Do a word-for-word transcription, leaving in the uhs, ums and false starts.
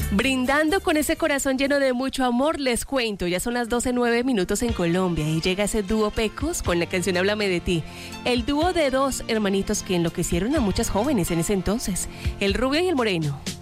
Brindando con ese corazón lleno de mucho amor, les cuento, ya son las doce nueve minutos en Colombia y llega ese dúo Pecos con la canción Háblame de ti. El dúo de dos hermanitos que enloquecieron a muchas jóvenes en ese entonces, el rubio y el moreno.